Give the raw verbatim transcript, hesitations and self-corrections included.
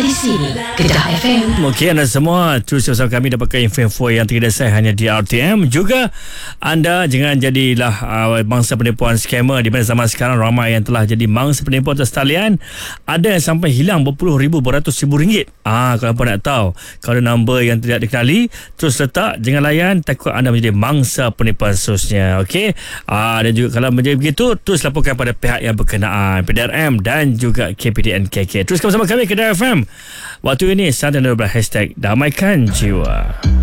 di sini Kedah F M. Okey, anda semua terus bersama kami dapatkan info-info yang tidak saya hanya di R T M. Juga anda jangan jadilah uh, mangsa penipuan scammer, di mana zaman sekarang ramai yang telah jadi mangsa penipuan atas talian. Ada yang sampai hilang berpuluh ribu, beratus ribu ringgit. Ah, kalau apa nak tahu, kalau number yang tidak dikenali, terus letak, jangan layan, takut anda menjadi mangsa penipuan seterusnya. Okey. Ah, dan juga kalau menjadi begitu, terus laporkan pada pihak yang berkenaan, P D R M dan juga K P D N K K. Teruskan bersama kami Kedah F M. Waktu ini santai dan hashtag damaikan jiwa.